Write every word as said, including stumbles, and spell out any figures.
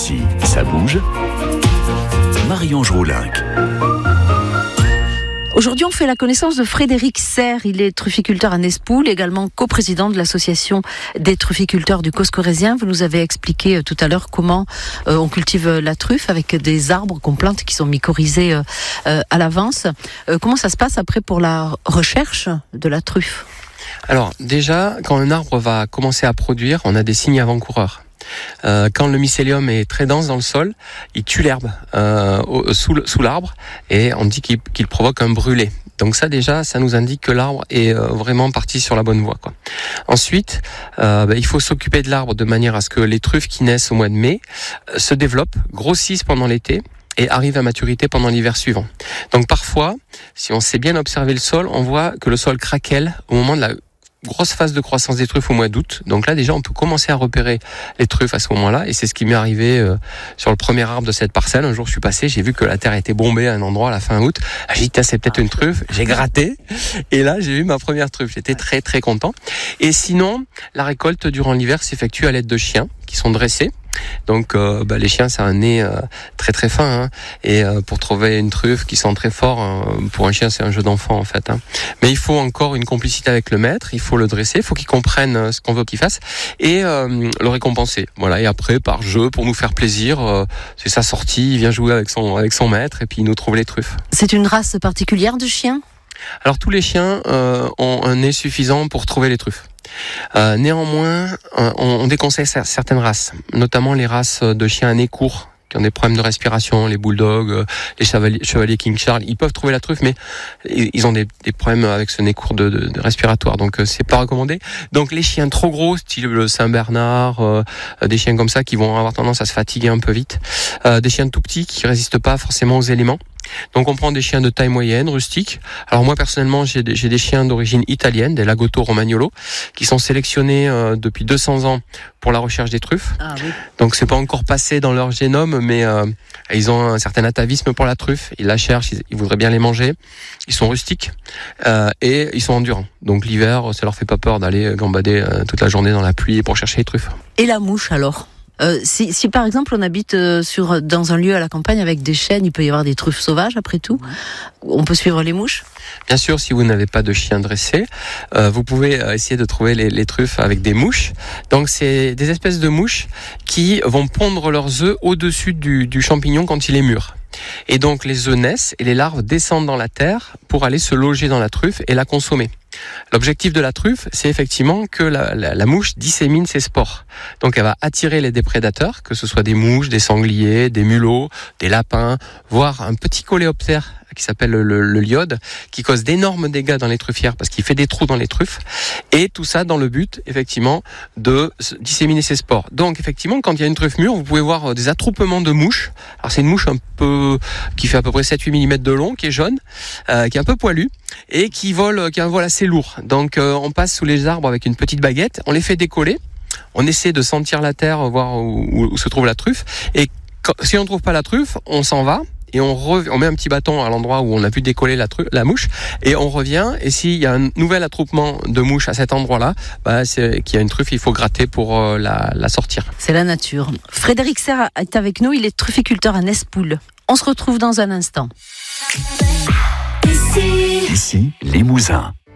Ici, ça bouge. Marie-Ange Roulinck. Aujourd'hui, on fait la connaissance de Frédéric Serre. Il est trufficulteur à Nespoul, également coprésident de l'association des trufficulteurs du Causse-Corrézien. Vous nous avez expliqué tout à l'heure comment euh, on cultive la truffe avec des arbres qu'on plante qui sont mycorhizés euh, euh, à l'avance. Euh, comment ça se passe après pour la recherche de la truffe ? Alors déjà, quand un arbre va commencer à produire, on a des signes avant-coureurs. Euh, quand le mycélium est très dense dans le sol, il tue l'herbe euh, au, sous, le, sous l'arbre et on dit qu'il, qu'il provoque un brûlé. Donc ça déjà, ça nous indique que l'arbre est euh, vraiment parti sur la bonne voie, quoi. Ensuite, euh, bah, il faut s'occuper de l'arbre de manière à ce que les truffes qui naissent au mois de mai euh, se développent, grossissent pendant l'été et arrivent à maturité pendant l'hiver suivant. Donc parfois, si on sait bien observer le sol, on voit que le sol craquelle au moment de la grosse phase de croissance des truffes au mois d'août. Donc là, déjà, on peut commencer à repérer les truffes à ce moment-là. Et c'est ce qui m'est arrivé euh, sur le premier arbre de cette parcelle. Un jour, je suis passé, j'ai vu que la terre était bombée à un endroit à la fin août. J'ai dit, c'est peut-être une truffe. J'ai gratté. Et là, j'ai eu ma première truffe. J'étais très, très content. Et sinon, la récolte durant l'hiver s'effectue à l'aide de chiens qui sont dressés. Donc euh, bah, les chiens, ça a un nez euh, très très fin, hein, et euh, pour trouver une truffe qui sent très fort, hein, pour un chien c'est un jeu d'enfant en fait, hein. Mais il faut encore une complicité avec le maître, il faut le dresser, il faut qu'il comprenne euh, ce qu'on veut qu'il fasse et euh, le récompenser. Voilà, et après par jeu, pour nous faire plaisir, euh, c'est sa sortie, il vient jouer avec son, avec son maître et puis il nous trouve les truffes. C'est une race particulière de chien ? Alors tous les chiens euh, ont un nez suffisant pour trouver les truffes. Euh, néanmoins, euh, on, on déconseille certaines races, notamment les races de chiens à nez court, qui ont des problèmes de respiration, les bulldogs, euh, les chevaliers, chevaliers King Charles. Ils peuvent trouver la truffe, mais ils ont des, des problèmes avec ce nez court de, de, de respiratoire, donc euh, c'est pas recommandé. Donc les chiens trop gros, style le Saint-Bernard, euh, des chiens comme ça qui vont avoir tendance à se fatiguer un peu vite, euh, des chiens tout petits qui résistent pas forcément aux éléments. Donc on prend des chiens de taille moyenne, rustiques. Alors moi personnellement j'ai des, j'ai des chiens d'origine italienne, des Lagotto Romagnolo, qui sont sélectionnés euh, depuis deux cents ans pour la recherche des truffes. Ah, oui. Donc c'est pas encore passé dans leur génome, mais euh, ils ont un certain atavisme pour la truffe. Ils la cherchent, ils, ils voudraient bien les manger. Ils sont rustiques euh, et ils sont endurants. Donc l'hiver, ça leur fait pas peur d'aller gambader euh, toute la journée dans la pluie pour chercher les truffes. Et la mouche alors ? Euh, si, si par exemple on habite euh, sur, dans un lieu à la campagne avec des chênes, il peut y avoir des truffes sauvages après tout. On peut suivre les mouches ? Bien sûr, si vous n'avez pas de chien dressé, euh, vous pouvez euh, essayer de trouver les, les truffes avec des mouches. Donc c'est des espèces de mouches qui vont pondre leurs œufs au-dessus du, du champignon quand il est mûr. Et donc les œufs naissent et les larves descendent dans la terre pour aller se loger dans la truffe et la consommer. L'objectif de la truffe, c'est effectivement que la, la, la mouche dissémine ses spores. Donc elle va attirer les déprédateurs, que ce soit des mouches, des sangliers, des mulots, des lapins, voire un petit coléoptère qui s'appelle le, le, le liode, qui cause d'énormes dégâts dans les truffières parce qu'il fait des trous dans les truffes. Et tout ça dans le but, effectivement, de disséminer ses spores. Donc effectivement, quand il y a une truffe mûre, vous pouvez voir des attroupements de mouches. Alors c'est une mouche un peu qui fait à peu près sept à huit millimètres de long, qui est jaune, euh, qui est un peu poilue et qui vole, qui a un vol assez lourd. Donc euh, on passe sous les arbres avec une petite baguette, on les fait décoller, on essaie de sentir la terre, voir où, où, où se trouve la truffe. Et quand, si on ne trouve pas la truffe, on s'en va. Et on, rev- on met un petit bâton à l'endroit où on a vu décoller la, tru- la mouche et on revient. Et s'il y a un nouvel attroupement de mouches à cet endroit-là, bah, c'est qu'il y a une truffe, il faut gratter pour euh, la, la sortir. C'est la nature. Frédéric Serre est avec nous, il est trufficulteur à Nespoul. On se retrouve dans un instant. Ici, Limousin.